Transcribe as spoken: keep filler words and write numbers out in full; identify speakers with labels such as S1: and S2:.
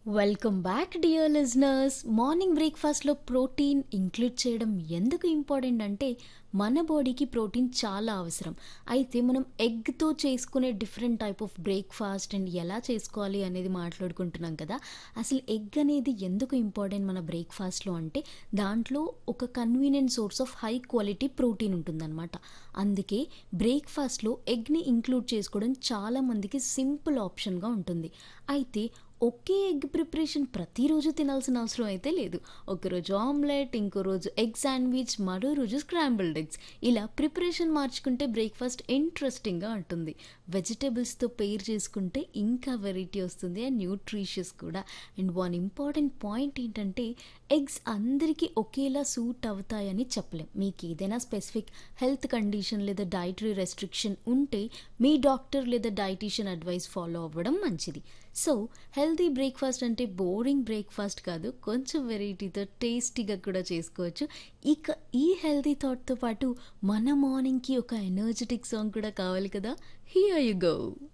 S1: Welcome back dear listeners. Morning బ్రేక్ఫాస్ట్లో protein include చేయడం ఎందుకు ఇంపార్టెంట్ అంటే మన బాడీకి ప్రోటీన్ చాలా అవసరం. అయితే మనం ఎగ్తో చేసుకునే different type of breakfast and ఎలా చేసుకోవాలి అనేది మాట్లాడుకుంటున్నాం కదా. అసలు ఎగ్ అనేది ఎందుకు ఇంపార్టెంట్ మన బ్రేక్ఫాస్ట్లో అంటే దాంట్లో ఒక convenient source of high quality protein ఉంటుందన్నమాట. అందుకే బ్రేక్ఫాస్ట్లో ఎగ్ని ఇంక్లూడ్ చేసుకోవడం చాలా మందికి సింపుల్ ఆప్షన్గా ఉంటుంది. అయితే ఒకే ఎగ్ ప్రిపరేషన్ ప్రతిరోజు తినాల్సిన అవసరం అయితే లేదు. ఒకరోజు ఆమ్లెట్, ఇంకో రోజు ఎగ్ శాండ్విచ్, మరో రోజు స్క్రాంబుల్డ్ ఎగ్స్, ఇలా ప్రిపరేషన్ మార్చుకుంటే బ్రేక్ఫాస్ట్ ఇంట్రెస్టింగ్గా ఉంటుంది. వెజిటేబుల్స్తో పెయిర్ చేసుకుంటే ఇంకా వెరైటీ వస్తుంది అండ్ న్యూట్రిషియస్ కూడా. అండ్ వన్ ఇంపార్టెంట్ పాయింట్ ఏంటంటే ఎగ్స్ అందరికీ ఒకేలా సూట్ అవుతాయని చెప్పలేం. మీకు ఏదైనా స్పెసిఫిక్ హెల్త్ కండిషన్ లేదా డైటరీ రెస్ట్రిక్షన్ ఉంటే మీ డాక్టర్ లేదా డైటీషియన్ అడ్వైస్ ఫాలో అవ్వడం మంచిది. సో హెల్తీ బ్రేక్ఫాస్ట్ అంటే బోరింగ్ బ్రేక్ఫాస్ట్ కాదు, కొంచెం వెరైటీతో టేస్టీగా కూడా చేసుకోవచ్చు. ఇక ఈ హెల్తీ థాట్తో పాటు మన మార్నింగ్కి ఒక ఎనర్జెటిక్ సాంగ్ కూడా కావాలి కదా. Here you go.